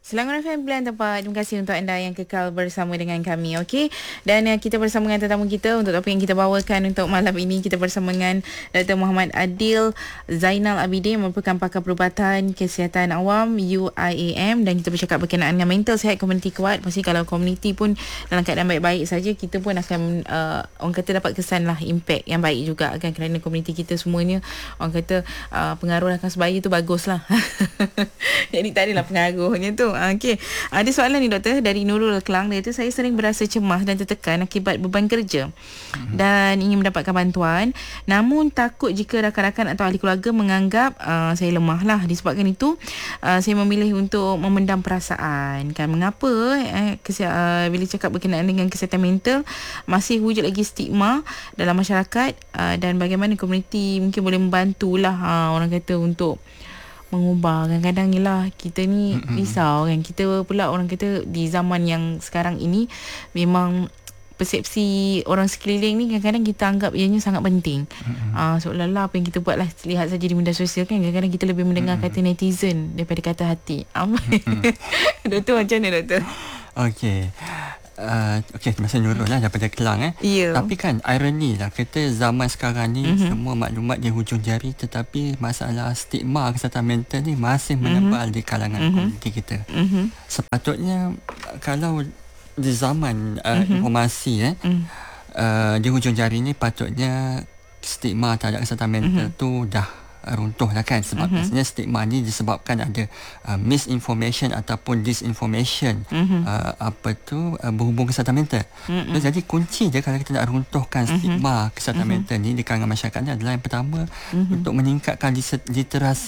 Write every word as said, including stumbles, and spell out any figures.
Selangor F M Pilihan Tepat. Terima kasih untuk anda yang kekal bersama dengan kami. Okey. Dan uh, kita bersama dengan tetamu kita untuk topik yang kita bawakan untuk malam ini. Kita bersama dengan Doktor Muhammad Adil Zainal Abidin, merupakan pakar perubatan kesihatan awam U I A M, dan kita bercakap berkenaan dengan mental sihat komuniti kuat. Pasti kalau komuniti pun dalam keadaan baik-baik saja, kita pun akan uh, orang kata dapat kesan lah, impact yang baik juga kan, kerana komuniti kita semuanya orang kata uh, pengaruh akan sebaya tu bagus lah. Jadi tak adalah pengaruhnya tu. Okey. Ada soalan ni doktor dari Nurul Kelang. Dia kata, saya sering berasa cemas dan tertekan akibat beban kerja mm-hmm. dan ingin mendapatkan bantuan, namun takut jika rakan-rakan atau ahli keluarga menganggap uh, saya lemah lah. Disebabkan itu uh, saya memilih untuk memendam perasaan. Kan mengapa eh, kesi- uh, bila cakap berkenaan dengan kesihatan mental masih wujud lagi stigma dalam masyarakat, uh, dan bagaimana komuniti mungkin boleh membantulah uh, orang kata untuk mengubah. Kadang-kadang ni lah kita ni mm-hmm. risau kan, kita pula orang kata di zaman yang sekarang ini memang persepsi orang sekeliling ni kadang-kadang kita anggap ianya sangat penting. Mm-hmm. uh, seolah-olah apa yang kita buat lah, lihat saja di media sosial kan, kadang-kadang kita lebih mendengar mm-hmm. kata netizen daripada kata hati. mm-hmm. Doktor macam mana doktor? Okey. Uh, Okey, masa Nurul lah daripada Kelang eh. Yeah. Tapi kan ironi lah, kita zaman sekarang ni mm-hmm. semua maklumat di hujung jari, tetapi masalah stigma kesihatan mental ni masih menebal mm-hmm. di kalangan mm-hmm. komuniti kita. Mm-hmm. Sepatutnya kalau di zaman uh, mm-hmm. informasi eh mm. uh, di hujung jari ni patutnya stigma terhadap kesihatan mental mm-hmm. tu dah runtuh lah kan, sebab mm-hmm. biasanya stigma ni disebabkan ada uh, misinformation ataupun disinformation mm-hmm. uh, apa tu uh, berhubung kesihatan mental. Mm-hmm. So, jadi kunci dia kalau kita nak runtuhkan mm-hmm. stigma kesihatan mm-hmm. mental ni di kalangan masyarakat ni adalah yang pertama mm-hmm. untuk meningkatkan literasi